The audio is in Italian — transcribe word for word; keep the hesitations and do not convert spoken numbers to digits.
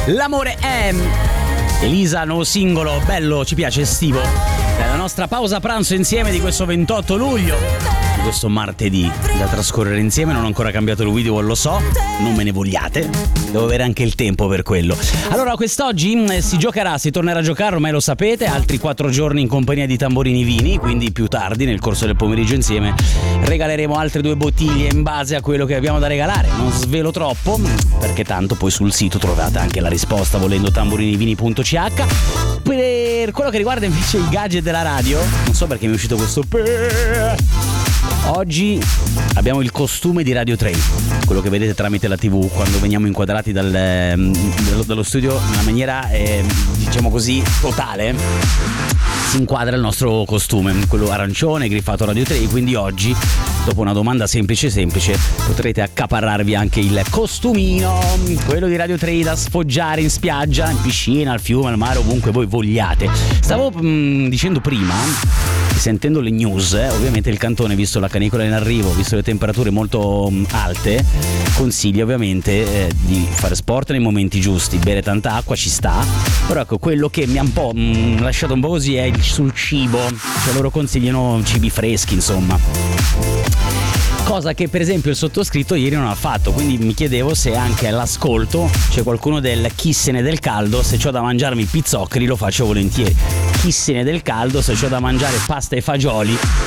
L'amore è Elisa, nuovo singolo, bello, ci piace, estivo. La nostra pausa pranzo insieme di questo ventotto luglio, di questo martedì da trascorrere insieme. Non ho ancora cambiato il video, lo so, non me ne vogliate, devo avere anche il tempo per quello. Allora, quest'oggi eh, si giocherà, si tornerà a giocare, ormai lo sapete, altri quattro giorni in compagnia di Tamborini Vini, quindi più tardi nel corso del pomeriggio insieme regaleremo altre due bottiglie in base a quello che abbiamo da regalare. Non svelo troppo, perché tanto poi sul sito trovate anche la risposta volendo tamborinivini punto c h. Per quello che riguarda invece i gadget della radio, non so perché mi è uscito questo pe... Oggi abbiamo il costume di Radio tre, quello che vedete tramite la tivù quando veniamo inquadrati dal, dallo, dallo studio in una maniera eh, diciamo così totale. Si inquadra il nostro costume, quello arancione griffato Radio tre, quindi oggi, dopo una domanda semplice semplice, potrete accaparrarvi anche il costumino, quello di Radio tre da sfoggiare in spiaggia, in piscina, al fiume, al mare, ovunque voi vogliate. Stavo mh, dicendo prima, sentendo le news, eh, ovviamente il Cantone, visto la canicola in arrivo, visto le temperature molto mh, alte, consiglia ovviamente eh, di fare sport nei momenti giusti, bere tanta acqua, ci sta, però ecco, quello che mi ha un po' mh, lasciato un po' così è il, sul cibo, cioè loro consigliano cibi freschi, insomma. Cosa che per esempio il sottoscritto ieri non ha fatto, quindi mi chiedevo se anche all'ascolto c'è qualcuno del chi se ne del caldo, se c'ho da mangiarmi pizzoccheri lo faccio volentieri. Chi se ne del caldo, se c'ho da mangiare pasta e fagioli